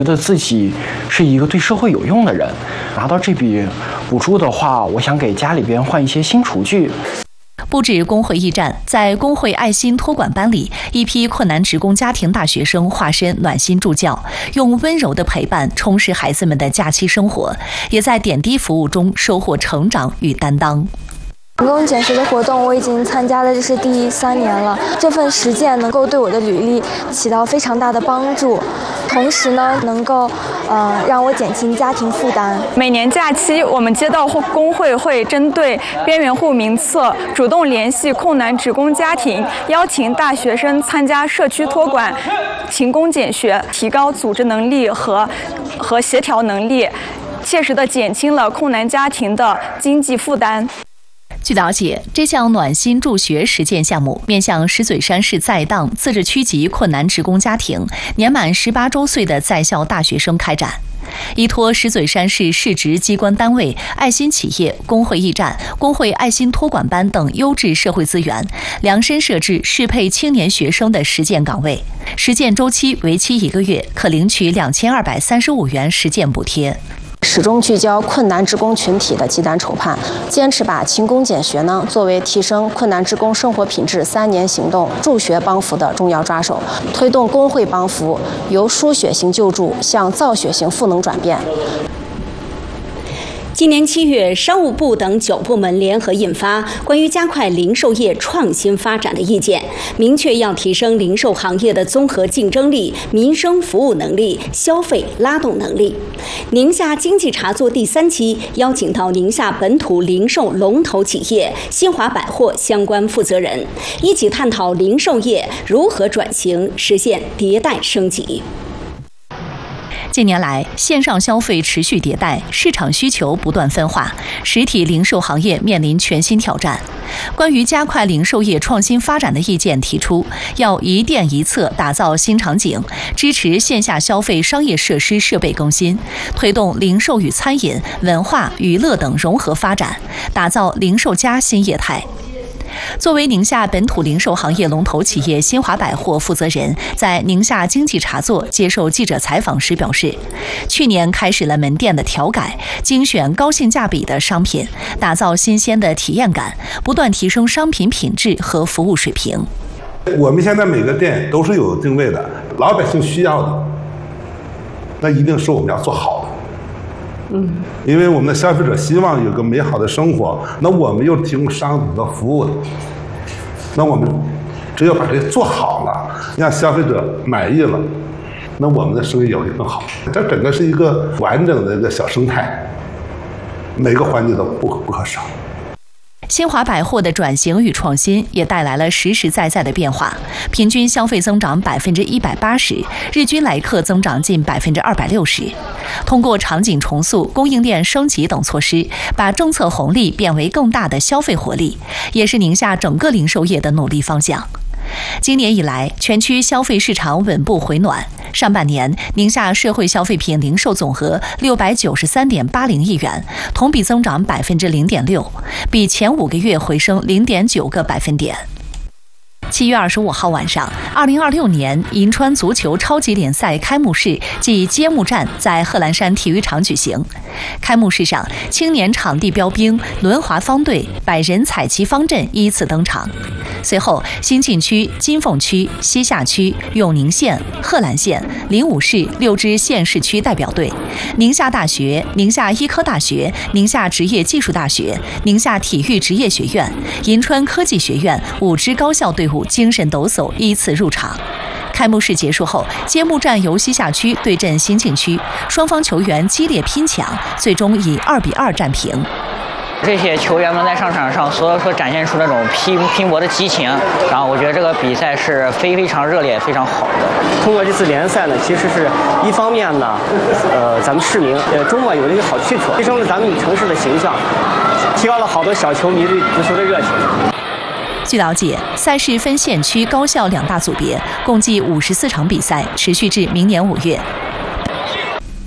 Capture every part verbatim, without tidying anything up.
觉得自己是一个对社会有用的人，拿到这笔补助的话，我想给家里边换一些新厨具。 不止工会驿站，在工会爱心托管班里，一批困难职工家庭大学生化身暖心助教，用温柔的陪伴充实孩子们的假期生活，也在点滴服务中收获成长与担当。 勤工俭学的活动我已经参加了，这是第三年了。这份实践能够对我的履历起到非常大的帮助，同时呢，能够呃让我减轻家庭负担。 每年假期，我们街道工会会针对边缘户名册，主动联系困难职工家庭，邀请大学生参加社区托管，勤工俭学，提高组织能力和和协调能力，切实地减轻了困难家庭的经济负担。 据了解，这项暖心助学实践项目面向石嘴山市在当自治区级困难职工家庭年满十八周岁的在校大学生开展，依托石嘴山市市直机关单位、爱心企业、工会驿站、工会爱心托管班等优质社会资源，量身设置适配青年学生的实践岗位，实践周期为期一个月，可领取两千二百三十五元实践补贴。 始终聚焦困难职工群体的急难筹盼，坚持把勤工俭学呢作为提升困难职工生活品质三年行动助学帮扶的重要抓手，推动工会帮扶由输血型救助向造血型赋能转变。 今年七月，商务部等九部门联合印发关于加快零售业创新发展的意见，明确要提升零售行业的综合竞争力、民生服务能力、消费拉动能力。宁夏经济茶座第三期邀请到宁夏本土零售龙头企业新华百货相关负责人，一起探讨零售业如何转型，实现迭代升级。 近年来，线上消费持续迭代，市场需求不断分化，实体零售行业面临全新挑战。关于加快零售业创新发展的意见提出，要一店一策打造新场景，支持线下消费商业设施设备更新，推动零售与餐饮、文化、娱乐等融合发展，打造零售加新业态。作为宁夏本土零售行业龙头企业新华百货负责人，在宁夏经济茶座接受记者采访时表示，去年开始了门店的调改，精选高性价比的商品，打造新鲜的体验感，不断提升商品品质和服务水平。 我们现在每个店都是有定位的，老百姓需要的，那一定是我们要做好的。嗯，因为我们的消费者希望有个美好的生活，那我们又提供商品和服务的，那我们只有把这做好了，让消费者满意了，那我们的生意也会更好。这整个是一个完整的一个小生态，每个环节都不不可少。 新华百货的转型与创新也带来了实实在在的变化，平均消费增长百分之一百八十，日均来客增长近百分之二百六十。通过场景重塑、供应链升级等措施，把政策红利变为更大的消费活力，也是宁夏整个零售业的努力方向。今年以来，全区消费市场稳步回暖。上半年，宁夏社会消费品零售总额六百九十三点八零亿元，同比增长百分之零点六，比前五个月回升零点九个百分点。七月二十五号晚上，二零二六年银川足球超级联赛开幕式暨揭幕战在贺兰山体育场举行。开幕式上，青年场地标兵轮滑方队、百人彩旗方阵依次登场。随后，新沁区、金凤区、西夏区、永宁县、贺兰县、灵武市六支县市区代表队，宁夏大学、宁夏医科大学、宁夏职业技术大学、宁夏体育职业学院、银川科技学院五支高校队伍精神抖擞依次入场。开幕式结束后，揭幕战由西夏区对阵新沁区，双方球员激烈拼抢，最终以二比二战平。 这些球员们在上场上所有说展现出那种拼拼搏的激情，然后我觉得这个比赛是非非常热烈、非常好的。 通过这次联赛呢，其实是一方面呢，呃，咱们市民呃周末有了一个好去处，提升了咱们城市的形象，提高了好多小球迷对足球的热情。 据了解，赛事分县区、高校两大组别，共计五十四场比赛，持续至明年五月。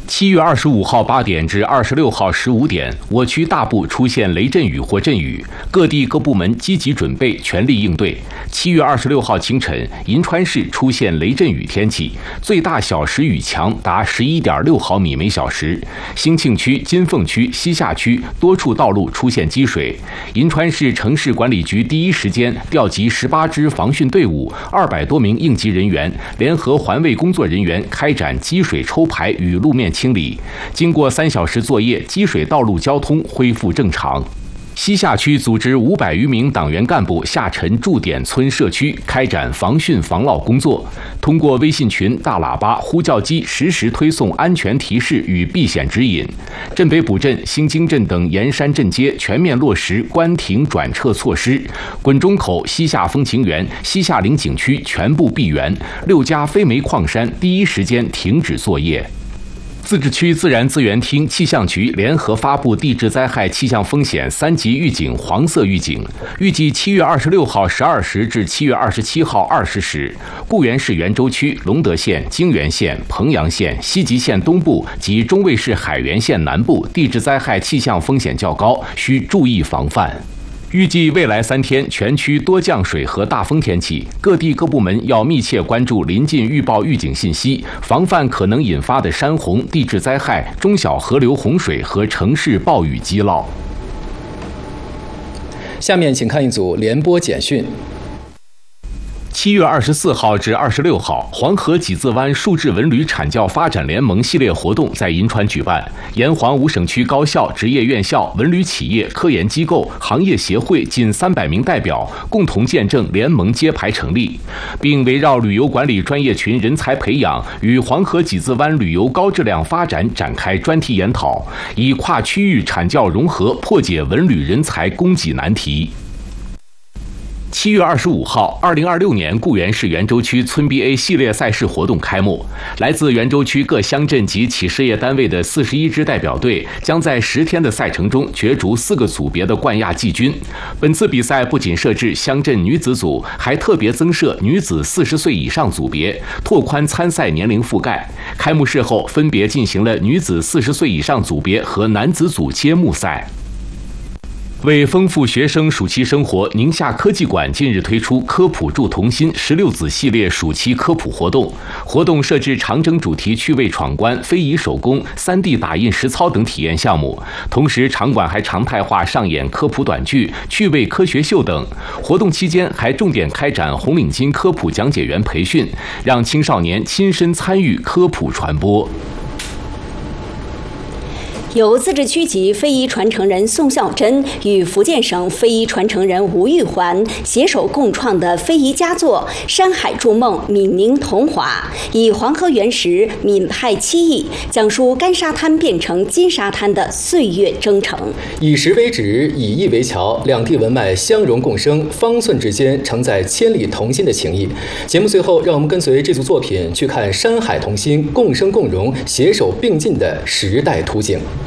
七月二十五号八点至二十六号十五点，我区大部出现雷阵雨或阵雨，各地各部门积极准备，全力应对。七月二十六号清晨，银川市出现雷阵雨天气，最大小时雨强达十一点六毫米每小时。兴庆区、金凤区、西夏区多处道路出现积水。银川市城市管理局第一时间调集十八支防汛队伍、二百多名应急人员，联合环卫工作人员开展积水抽排与路面清理。经过三小时作业，积水道路交通恢复正常。西夏区组织五百余名党员干部下沉驻点村社区，开展防汛防涝工作。通过微信群、大喇叭、呼叫机实时推送安全提示与避险指引。镇北堡镇、新京镇等沿山镇街全面落实关停转撤措施。滚钟口、西夏风情园、西夏陵景区全部闭园，六家非煤矿山第一时间停止作业。自治区自然资源厅、气象局联合发布地质灾害气象风险三级预警黄色预警，预计七月二十六号十二时至七月二十七号二十时，固原市袁州区、隆德县、泾源县、彭阳县、西吉县东部及中卫市海原县南部地质灾害气象风险较高，需注意防范。预计未来三天全区多降水和大风天气，各地各部门要密切关注临近预报预警信息，防范可能引发的山洪、地质灾害、中小河流洪水和城市暴雨积涝。 下面请看一组联播简讯。 七月二十四号至二十六号，黄河几字湾数字文旅产教发展联盟系列活动在银川举办。沿黄五省区高校、职业院校、文旅企业、科研机构、行业协会近三百名代表共同见证联盟揭牌成立，并围绕旅游管理专业群人才培养与黄河几字湾旅游高质量发展展开专题研讨，以跨区域产教融合破解文旅人才供给难题。七月二十五号，二零二六年固原市袁州区村 B A 系列赛事活动开幕。来自袁州区各乡镇及企事业单位的四十一支代表队，将在十天的赛程中角逐四个组别的冠亚季军。本次比赛不仅设置乡镇女子组，还特别增设女子四十岁以上组别，拓宽参赛年龄覆盖。开幕式后，分别进行了女子四十岁以上组别和男子组揭幕赛。为丰富学生暑期生活，宁夏科技馆近日推出科普助童心十六子系列暑期科普活动。活动设置长征主题趣味闯关、非遗手工、三 D 打印实操等体验项目，同时场馆还常态化上演科普短剧、趣味科学秀等。活动期间还重点开展红领巾科普讲解员培训，让青少年亲身参与科普传播。 由自治区级非遗传承人宋孝珍与福建省非遗传承人吴玉环携手共创的非遗佳作《山海筑梦·闽宁童话》，以黄河原石闽派七艺，讲述干沙滩变成金沙滩的岁月征程。 以石为纸，以艺为桥，两地文脉相融共生，方寸之间承载千里同心的情谊。节目最后，让我们跟随这组作品去看山海同心、共生共荣、携手并进的时代图景。